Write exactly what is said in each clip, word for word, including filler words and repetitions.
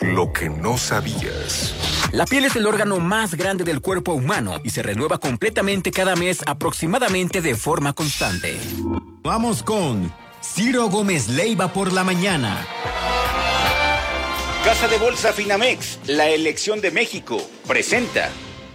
Lo que no sabías. La piel es el órgano más grande del cuerpo humano y se renueva completamente cada mes aproximadamente de forma constante. Vamos con Ciro Gómez Leiva por la mañana. Casa de Bolsa Finamex, la elección de México, presenta.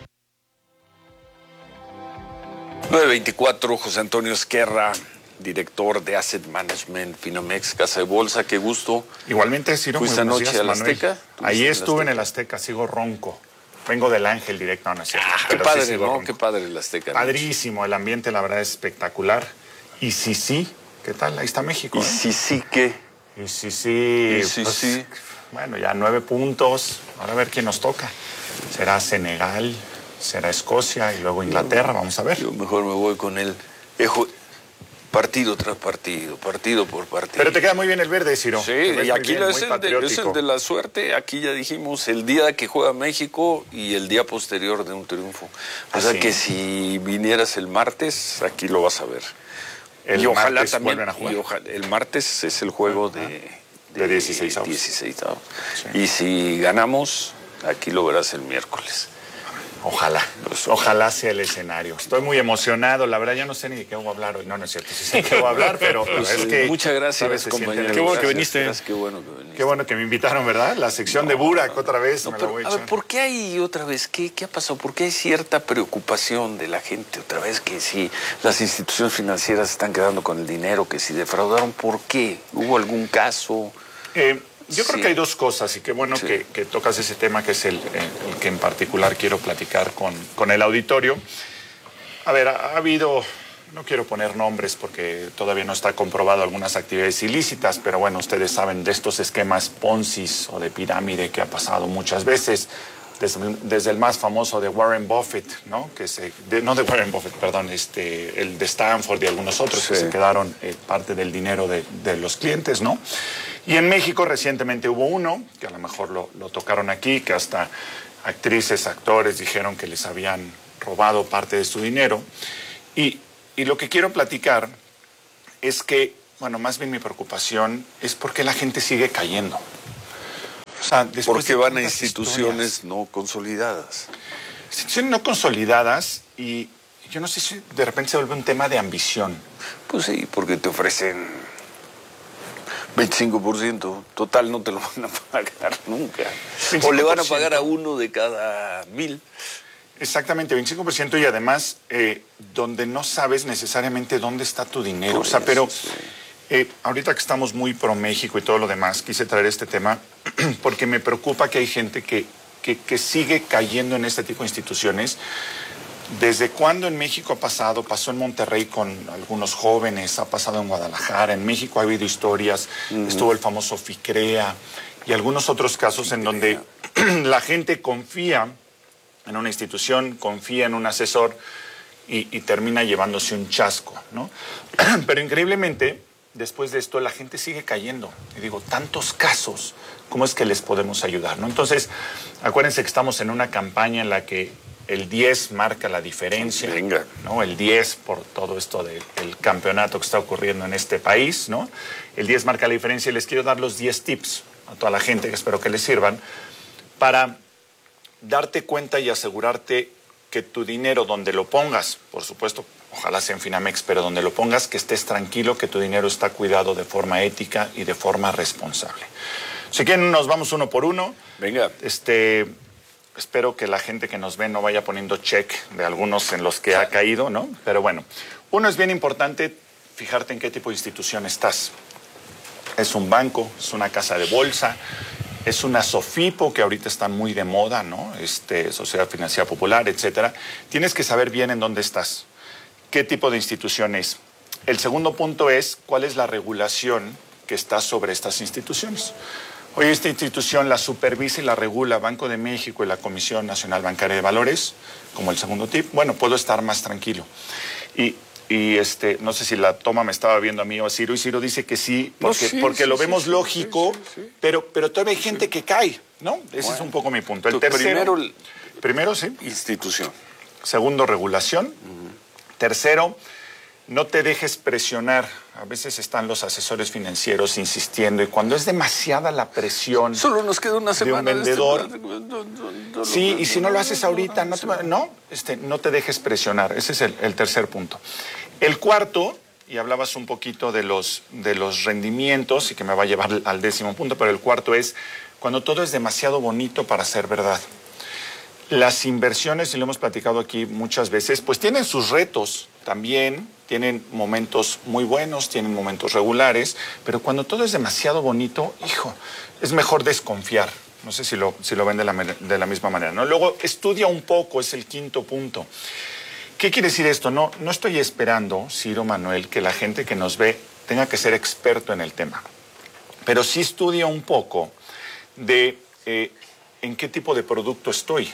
nueve veinticuatro, José Antonio Esquerra, director de Asset Management, Finamex, Casa de Bolsa, qué gusto. Igualmente, Ciro. ¿Fuiste anoche al Azteca? Ahí estuve en el Azteca, sigo ronco. Vengo del Ángel directo, no, no es cierto. Ah, qué padre, sí, ¿no? Ronco. Qué padre el Azteca. Padrísimo, el ambiente la verdad es espectacular. Y sí, sí, ¿qué tal? Ahí está México. Y ¿eh? sí, sí, ¿qué? Y sí, sí. Y sí, pues, sí. Bueno, ya nueve puntos. Ahora a ver quién nos toca. Será Senegal, será Escocia y luego Inglaterra, vamos a ver. Yo mejor me voy con el ejo, partido tras partido, partido por partido. Pero te queda muy bien el verde, Ciro. Sí, y aquí bien, es, el de, es el de la suerte. Aquí ya dijimos el día que juega México y el día posterior de un triunfo. O ah, sea sí. que si vinieras el martes, aquí lo vas a ver. El y ojalá martes también. vuelven a jugar. Y ojalá, el martes es el juego de, de, de dieciséis avos. dieciséis avos. Sí. Y si ganamos, aquí lo verás el miércoles. Ojalá, pues, ojalá sea el escenario. Estoy muy emocionado, la verdad ya no sé ni de qué voy a hablar hoy. No, no es cierto, sí sé de qué voy a hablar, pero, pero pues, es que... Muchas gracias, compañero. Qué bueno gracias, que viniste. Gracias, qué bueno que viniste. Qué bueno que me invitaron, ¿verdad? La sección no, de Burak otra vez. No, me pero, la voy a, a ver, ¿por qué hay otra vez? ¿Qué, ¿Qué ha pasado? ¿Por qué hay cierta preocupación de la gente otra vez? Que si las instituciones financieras están quedando con el dinero, que si defraudaron, ¿por qué? ¿Hubo algún caso? Eh... Yo creo sí. que hay dos cosas y qué bueno sí. que, que tocas ese tema que es el, el que en particular quiero platicar con, con el auditorio. A ver, ha, ha habido, no quiero poner nombres porque todavía no está comprobado algunas actividades ilícitas, pero bueno, ustedes saben de estos esquemas Ponzi o de pirámide que ha pasado muchas veces. Desde, desde el más famoso de Warren Buffett, ¿no? Que se, de, no de Warren Buffett, perdón, este, el de Stanford y algunos otros sí. que se quedaron eh, parte del dinero de, de los clientes, ¿no? Y en México recientemente hubo uno, que a lo mejor lo, lo tocaron aquí, que hasta actrices, actores dijeron que les habían robado parte de su dinero. Y, y lo que quiero platicar es que, bueno, más bien mi preocupación es por qué la gente sigue cayendo. O sea, porque van a instituciones historias. no consolidadas. Instituciones no consolidadas y yo no sé si de repente se vuelve un tema de ambición. Pues sí, porque te ofrecen veinticinco por ciento. Total, no te lo van a pagar nunca. O le van a pagar a uno de cada mil. Exactamente, veinticinco por ciento y además eh, donde no sabes necesariamente dónde está tu dinero. Por o sea, eso, pero... Sí. Eh, ahorita que estamos muy pro México y todo lo demás, quise traer este tema porque me preocupa que hay gente que, que, que sigue cayendo en este tipo de instituciones. ¿Desde cuándo en México ha pasado? Pasó en Monterrey con algunos jóvenes, ha pasado en Guadalajara, en México ha habido historias, uh-huh. estuvo el famoso FICREA y algunos otros casos en donde la gente confía en una institución, confía en un asesor y, y termina llevándose un chasco, ¿no? Pero increíblemente... Después de esto, la gente sigue cayendo. Y digo, tantos casos, ¿cómo es que les podemos ayudar? ¿no? Entonces, acuérdense que estamos en una campaña en la que el diez marca la diferencia. Venga. ¿no? El diez por todo esto del campeonato que está ocurriendo en este país, ¿no? El diez marca la diferencia y les quiero dar los diez tips a toda la gente, que espero que les sirvan, para darte cuenta y asegurarte que tu dinero, donde lo pongas, por supuesto, ojalá sea en Finamex, pero donde lo pongas, que estés tranquilo, que tu dinero está cuidado de forma ética y de forma responsable. Si quieren, nos vamos uno por uno. Venga. Este, espero que la gente que nos ve no vaya poniendo check de algunos en los que ha caído, ¿no? Pero bueno, uno es bien importante fijarte en qué tipo de institución estás. Es un banco, es una casa de bolsa, es una SOFIPO, que ahorita está muy de moda, ¿no? Este, Sociedad Financiera Popular, etcétera. Tienes que saber bien en dónde estás. ¿Qué tipo de institución es? El segundo punto es cuál es la regulación que está sobre estas instituciones. Hoy esta institución la supervisa y la regula Banco de México y la Comisión Nacional Bancaria de Valores, como el segundo tip. Bueno, puedo estar más tranquilo. Y, y este, no sé si la toma me estaba viendo a mí o a Ciro, y Ciro dice que sí, porque, no, sí, porque sí, lo sí, vemos sí, lógico, sí, sí, sí. Pero, pero todavía hay gente sí. que cae, ¿no? Ese bueno, es un poco mi punto. El tercero, primero, primero, sí. Institución. Segundo, regulación. Uh-huh. Tercero, no te dejes presionar. A veces están los asesores financieros insistiendo y cuando es demasiada la presión. Solo nos queda una semana de un vendedor. De este... Sí, y si no lo haces ahorita, no te, no, este, no te dejes presionar. Ese es el, el tercer punto. El cuarto, y hablabas un poquito de los, de los rendimientos y que me va a llevar al décimo punto, pero el cuarto es cuando todo es demasiado bonito para ser verdad. Las inversiones, y lo hemos platicado aquí muchas veces, pues tienen sus retos también, tienen momentos muy buenos, tienen momentos regulares, pero cuando todo es demasiado bonito, hijo, es mejor desconfiar. No sé si lo, si lo ven de la, de la misma manera, ¿no? Luego, estudia un poco, es el quinto punto. ¿Qué quiere decir esto? No, no estoy esperando, Ciro, Manuel, que la gente que nos ve tenga que ser experto en el tema, pero sí estudia un poco de eh, en qué tipo de producto estoy.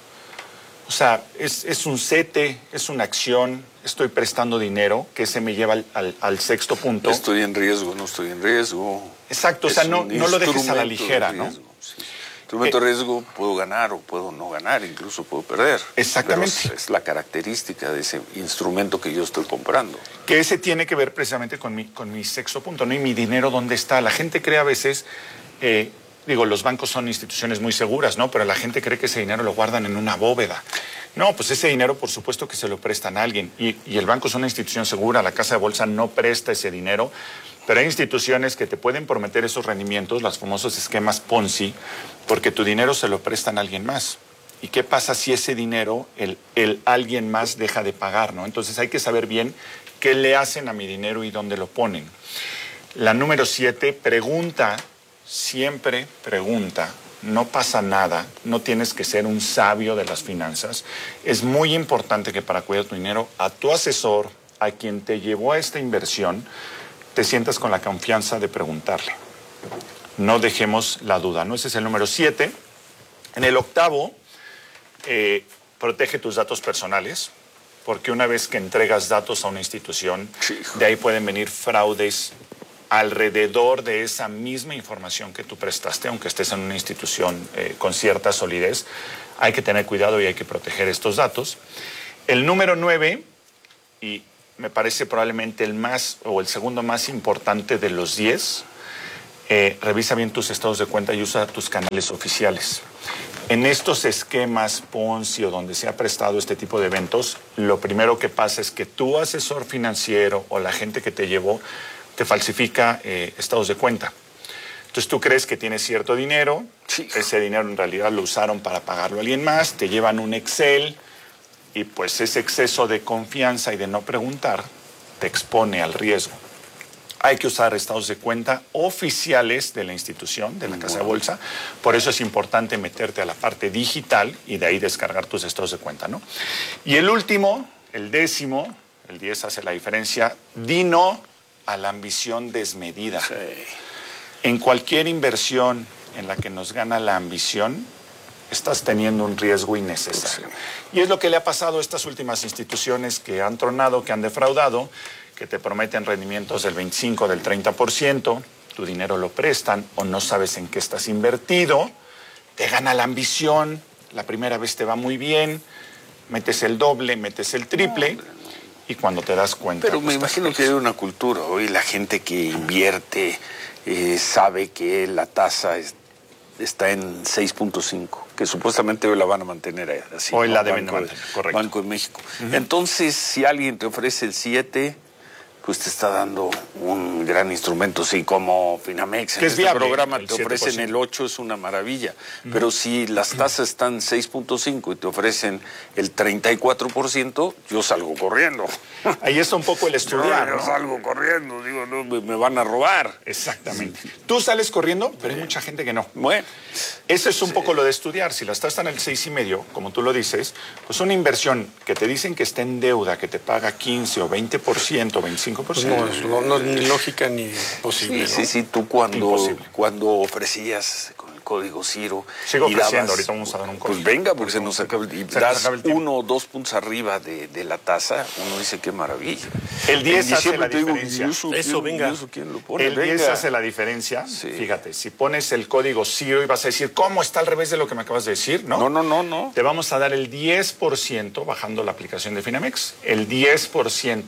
O sea, es, es un sete, es una acción, estoy prestando dinero, que se me lleva al, al, al sexto punto. Estoy en riesgo, no estoy en riesgo. Exacto, es o sea, no, no lo dejes a la ligera, ¿no? Sí. Instrumento de riesgo, puedo ganar o puedo no ganar, incluso puedo perder. Exactamente. Pero es la característica de ese instrumento que yo estoy comprando. Que ese tiene que ver precisamente con mi, con mi sexto punto, ¿no? Y mi dinero, ¿dónde está? La gente cree a veces... Eh, Digo, los bancos son instituciones muy seguras, ¿no? Pero la gente cree que ese dinero lo guardan en una bóveda. No, pues ese dinero, por supuesto que se lo prestan a alguien. Y, y el banco es una institución segura, la casa de bolsa no presta ese dinero. Pero hay instituciones que te pueden prometer esos rendimientos, los famosos esquemas Ponzi, porque tu dinero se lo prestan a alguien más. ¿Y qué pasa si ese dinero, el, el alguien más deja de pagar, ¿no? Entonces hay que saber bien qué le hacen a mi dinero y dónde lo ponen. La número siete, pregunta. Siempre pregunta, no pasa nada, no tienes que ser un sabio de las finanzas. Es muy importante que para cuidar tu dinero, a tu asesor, a quien te llevó a esta inversión, te sientas con la confianza de preguntarle. No dejemos la duda, ¿no? Ese es el número siete. En el octavo, eh, protege tus datos personales, porque una vez que entregas datos a una institución, de ahí pueden venir fraudes alrededor de esa misma información que tú prestaste, aunque estés en una institución eh, con cierta solidez. Hay que tener cuidado y hay que proteger estos datos. El número nueve, y me parece probablemente el más o el segundo más importante de los diez, eh, revisa bien tus estados de cuenta y usa tus canales oficiales. En estos esquemas Ponzi o donde se ha prestado este tipo de eventos, lo primero que pasa es que tu asesor financiero o la gente que te llevó te falsifica eh, estados de cuenta. Entonces tú crees que tienes cierto dinero, sí. Ese dinero en realidad lo usaron para pagarlo a alguien más, te llevan un Excel y pues ese exceso de confianza y de no preguntar te expone al riesgo. Hay que usar estados de cuenta oficiales de la institución, de la casa de bolsa. Por eso es importante meterte a la parte digital y de ahí descargar tus estados de cuenta, ¿no? Y el último, el décimo, el diez hace la diferencia, di no a la ambición desmedida. Sí. En cualquier inversión en la que nos gana la ambición, estás teniendo un riesgo innecesario. Sí. Y es lo que le ha pasado a estas últimas instituciones que han tronado, que han defraudado, que te prometen rendimientos del veinticinco, del treinta por ciento, tu dinero lo prestan o no sabes en qué estás invertido, te gana la ambición, la primera vez te va muy bien, metes el doble, metes el triple... Y cuando te das cuenta... Pero me imagino que hay una cultura. Hoy la gente que invierte eh, sabe que la tasa es, está en seis punto cinco, que supuestamente hoy la van a mantener así. Hoy ¿no? la deben mantener, correcto. Banco de México. Uh-huh. Entonces, si alguien te ofrece el siete, pues te está dando un gran instrumento. Sí, como Finamex en es este viable, programa el te ofrecen el ocho, es una maravilla. Uh-huh. Pero si las tasas están seis punto cinco y te ofrecen el treinta y cuatro por ciento, yo salgo corriendo. Ahí está un poco el estudiar, yo, yo ¿no? salgo corriendo, digo, no, me, me van a robar. Exactamente. Sí. Tú sales corriendo, pero hay mucha gente que no. Bueno. Eso es un sí. poco lo de estudiar. Si la tasa está en el seis y medio, como tú lo dices, pues una inversión que te dicen que está en deuda, que te paga quince o veinte por ciento, veinticinco por ciento. Pues no, no, no es ni lógica ni posible. Sí, ¿no? sí, sí, tú cuando, cuando ofrecías con el código Ciro. Sigo y ofreciendo, dabas, ahorita vamos a dar un código. Pues venga, porque se nos acaba el, y se das el uno o dos puntos arriba de, de la tasa, uno dice qué maravilla. El diez hace la digo, diferencia. Eso, eso, ¿quién, venga. Eso, ¿quién lo pone? El venga. diez hace la diferencia. Sí. Fíjate, si pones el código Ciro y vas a decir, ¿cómo está al revés de lo que me acabas de decir? No, no, no, no. no. Te vamos a dar el diez por ciento bajando la aplicación de Finamex. El diez por ciento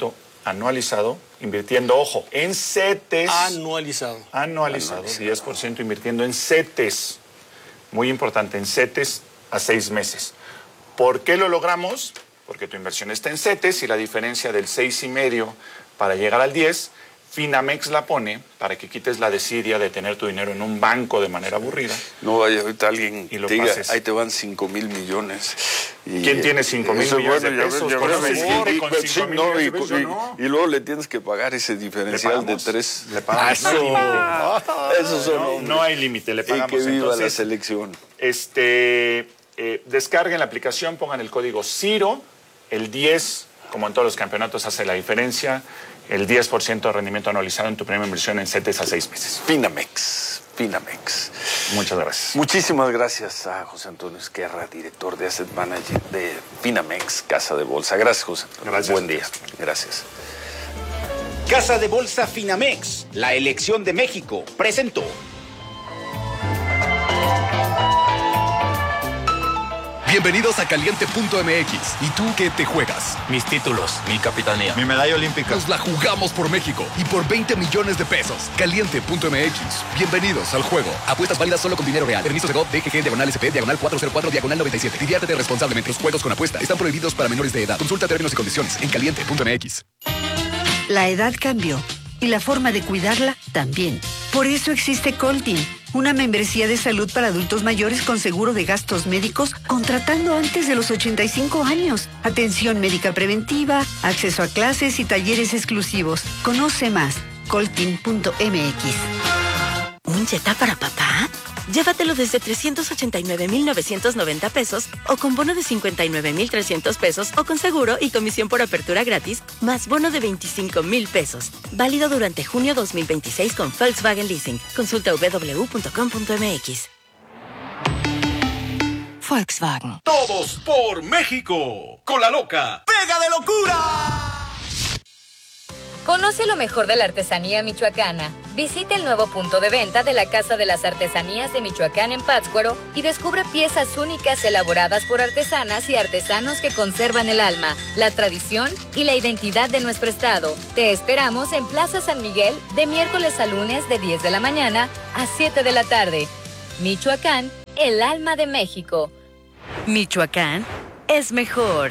anualizado, invirtiendo, ojo, en CETES. Anualizado. Anualizado, diez por ciento invirtiendo en CETES. Muy importante, en CETES a seis meses. ¿Por qué lo logramos? Porque tu inversión está en CETES y la diferencia del seis y medio para llegar al diez, Finamex la pone para que quites la desidia de tener tu dinero en un banco de manera aburrida. No vaya ahorita alguien y lo te diga, pases. Ahí te van cinco mil millones. Y, ¿quién tiene cinco mil millones de pesos? Ya, Por ya, favor, y, con sí, cinco mil no, millones y, de pesos, y, no. y luego le tienes que pagar ese diferencial de tres. Le pagamos. Eso, eso son no, no hay límite, le pagamos. Y que viva Entonces, la selección. Este, eh, descarguen la aplicación, pongan el código CIRO, el diez, como en todos los campeonatos, hace la diferencia. El diez por ciento de rendimiento anualizado en tu primera inversión en CETES a seis meses. Finamex, Finamex. Muchas gracias. Muchísimas gracias a José Antonio Esquerra, director de Asset Manager de Finamex, Casa de Bolsa. Gracias, José Antonio. Gracias. Buen día. Gracias. Casa de Bolsa Finamex, la elección de México, presentó. Bienvenidos a Caliente punto M X. ¿Y tú qué te juegas? Mis títulos, mi capitanía, Mi medalla olímpica. Nos la jugamos por México y por veinte millones de pesos. Caliente punto M X. Bienvenidos al juego. Apuestas válidas solo con dinero real. Permiso de G O V, D G G, diagonal S P, diagonal cuatro cero cuatro, diagonal noventa y siete. Diviértete responsablemente. Los juegos con apuesta están prohibidos para menores de edad. Consulta términos y condiciones en Caliente punto M X. La edad cambió y la forma de cuidarla también. Por eso existe Coltin, una membresía de salud para adultos mayores con seguro de gastos médicos contratando antes de los ochenta y cinco años. Atención médica preventiva, acceso a clases y talleres exclusivos. Conoce más, coltin punto M X. ¿Un Jetta para papá? Llévatelo desde trescientos ochenta y nueve mil novecientos noventa pesos o con bono de cincuenta y nueve mil trescientos pesos o con seguro y comisión por apertura gratis más bono de veinticinco mil pesos. Válido durante junio dos mil veintiséis con Volkswagen Leasing. Consulta w w w punto com punto m x. Volkswagen. Todos por México. Con la loca. ¡Pega de locura! Conoce lo mejor de la artesanía michoacana. Visita el nuevo punto de venta de la Casa de las Artesanías de Michoacán en Pátzcuaro y descubre piezas únicas elaboradas por artesanas y artesanos que conservan el alma, la tradición y la identidad de nuestro estado. Te esperamos en Plaza San Miguel de miércoles a lunes de diez de la mañana a siete de la tarde. Michoacán, el alma de México. Michoacán es mejor.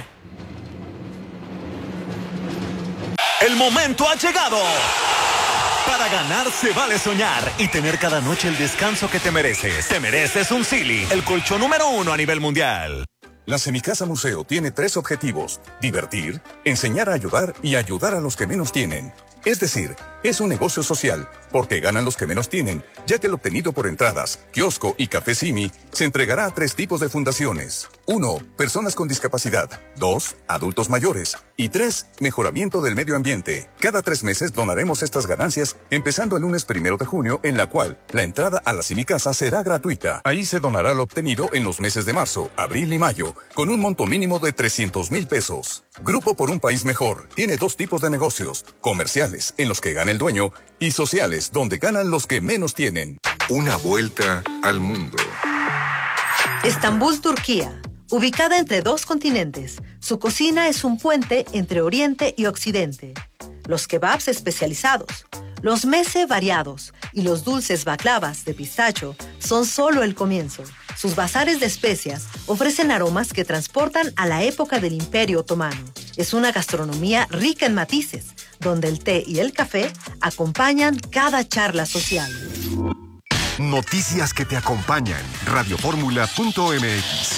El momento ha llegado. Para ganar se vale soñar y tener cada noche el descanso que te mereces. Te mereces un Silly, el colchón número uno a nivel mundial. La Semicasa Museo tiene tres objetivos: divertir, enseñar a ayudar y ayudar a los que menos tienen. Es decir, es un negocio social, porque ganan los que menos tienen, ya que el obtenido por entradas, kiosco y café Simi se entregará a tres tipos de fundaciones. Uno, personas con discapacidad. Dos, adultos mayores. Y tres, mejoramiento del medio ambiente. Cada tres meses donaremos estas ganancias, empezando el lunes primero de junio, en la cual la entrada a la Semicasa será gratuita. Ahí se donará lo obtenido en los meses de marzo, abril y mayo, con un monto mínimo de trescientos mil pesos. Grupo por un País Mejor tiene dos tipos de negocios: comerciales, en los que gana el dueño, y sociales, donde ganan los que menos tienen. Una vuelta al mundo. Estambul, Turquía. Ubicada entre dos continentes, su cocina es un puente entre Oriente y Occidente. Los kebabs especializados, los meze variados y los dulces baklavas de pistacho son solo el comienzo. Sus bazares de especias ofrecen aromas que transportan a la época del Imperio Otomano. Es una gastronomía rica en matices, donde el té y el café acompañan cada charla social. Noticias que te acompañan. radioformula punto m x.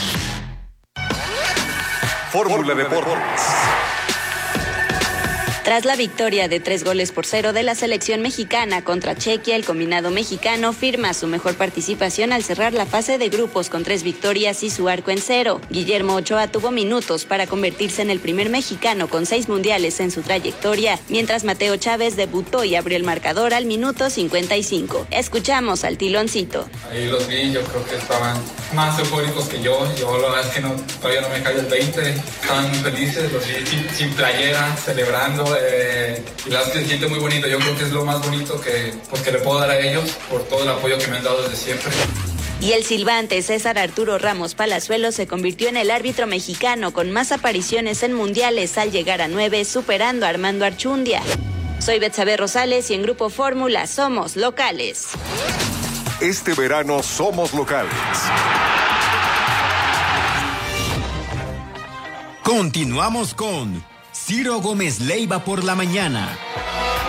Fórmula Deportes. Tras la victoria de tres goles por cero de la selección mexicana contra Chequia, el combinado mexicano firma su mejor participación al cerrar la fase de grupos con tres victorias y su arco en cero. Guillermo Ochoa tuvo minutos para convertirse en el primer mexicano con seis mundiales en su trayectoria, mientras Mateo Chávez debutó y abrió el marcador al minuto cincuenta y cinco. Escuchamos al Tiloncito. Ahí los vi, yo creo que estaban más eufóricos que yo. Yo la verdad es que no, todavía no me cae el veinte. Estaban muy felices, los vi sin, sin playera, celebrando. Eh, y la verdad es que se siente muy bonito. Yo creo que es lo más bonito que, pues, que le puedo dar a ellos por todo el apoyo que me han dado desde siempre. Y el silbante César Arturo Ramos Palazuelos se convirtió en el árbitro mexicano con más apariciones en mundiales al llegar a nueve, superando a Armando Archundia. Soy Betsabe Rosales y en Grupo Fórmula somos locales. Este verano somos locales. Continuamos con Ciro Gómez Leiva por la mañana.